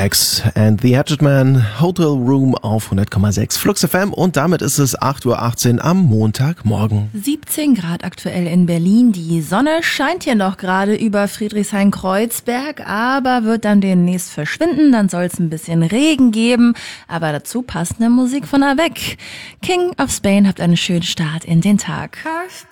X and the Hatchet Man, Hotel Room auf 100,6 Flux FM und damit ist es 8:18 Uhr am Montagmorgen. 17 Grad aktuell in Berlin. Die Sonne scheint hier noch gerade über Friedrichshain-Kreuzberg, aber wird dann demnächst verschwinden. Dann soll es ein bisschen Regen geben, aber dazu passende Musik von Avec. King of Spain, habt einen schönen Start in den Tag.